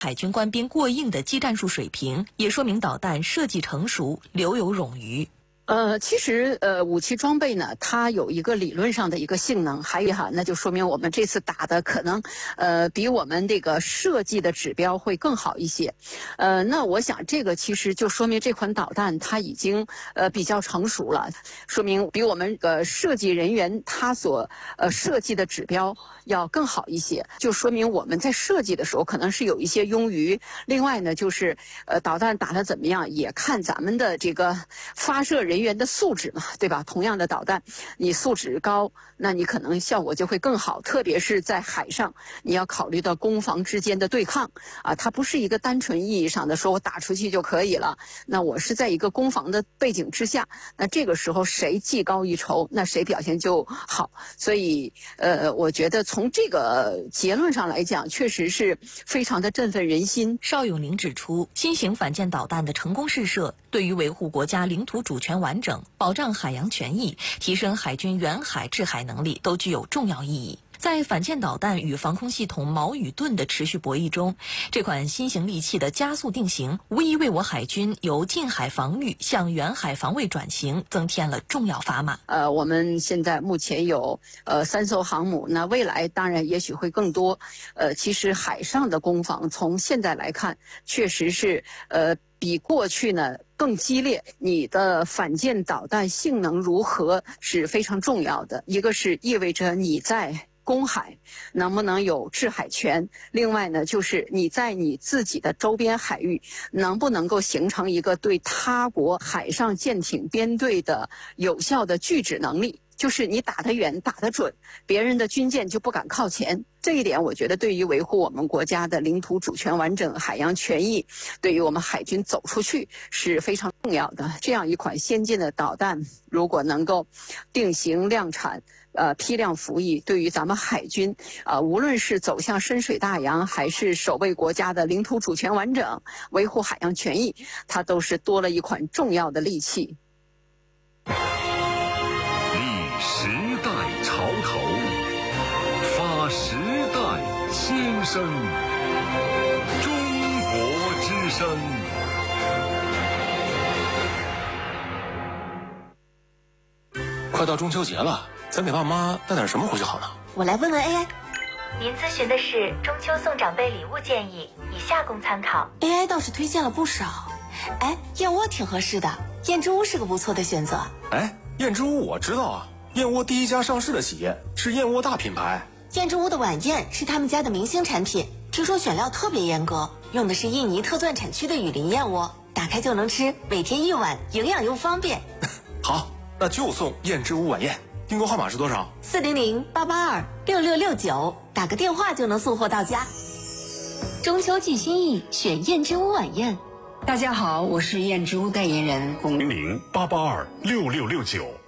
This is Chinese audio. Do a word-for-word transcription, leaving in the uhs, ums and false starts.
海军官兵过硬的技战术水平，也说明导弹设计成熟，留有冗余。 呃，其实呃，武器装备呢，它有一个理论上的一个性能，还有哈，那就说明我们这次打的可能呃比我们这个设计的指标会更好一些。呃，那我想这个其实就说明这款导弹它已经呃比较成熟了，说明比我们呃设计人员他所呃设计的指标要更好一些，就说明我们在设计的时候可能是有一些庸余。另外呢，就是呃导弹打得怎么样，也看咱们的这个发射人员的素质嘛，对吧？同样的导弹，你素质高，那你可能效果就会更好。特别是在海上，你要考虑到攻防之间的对抗啊，它不是一个单纯意义上的说我打出去就可以了。那我是在一个攻防的背景之下，那这个时候谁技高一筹，那谁表现就好。所以，呃，我觉得从这个结论上来讲，确实是非常的振奋人心。 邵永龄指出，新型反舰导弹的成功试射，对于维护国家领土主权完整、保障海洋权益、提升海军远海制海能力都具有重要意义。在反舰导弹与防空系统矛与盾的持续博弈中，这款新型利器的加速定型，无疑为我海军由近海防御向远海防卫转型增添了重要砝码。 呃，我们现在目前有呃三艘航母，那未来当然也许会更多。呃，其实海上的攻防从现在来看，确实是呃比过去呢更激烈。你的反舰导弹性能如何是非常重要的，一个是意味着你在公海能不能有制海权，另外呢就是你在你自己的周边海域能不能够形成一个对他国海上舰艇编队的有效的拒止能力，就是你打得远打得准，别人的军舰就不敢靠前。这一点我觉得对于维护我们国家的领土主权完整、海洋权益，对于我们海军走出去是非常重要的。这样一款先进的导弹如果能够定型量产，呃，批量服役，对于咱们海军啊、呃，无论是走向深水大洋，还是守卫国家的领土主权完整、维护海洋权益，它都是多了一款重要的利器。 立时代潮头，发时代先声，中国之声。 快到中秋节了，咱给爸妈带点什么回去好呢？ 我来问问 A I。 您咨询的是中秋送长辈礼物建议，以下供参考。 A I 倒是推荐了不少。哎，燕窝挺合适的，燕之屋是个不错的选择。 哎，燕之屋我知道啊，燕窝第一家上市的企业，是燕窝大品牌。 燕之屋的晚宴是他们家的明星产品，听说选料特别严格，用的是印尼特钻产区的雨林燕窝，打开就能吃，每天一碗，营养又方便。 好，那就送燕之屋晚宴。订购号码是多少？ 四零零八八二六六六九，打个电话就能送货到家。 中秋寄心意，选燕之屋晚宴。 大家好，我是燕之屋代言人龚零零八八二六六六九。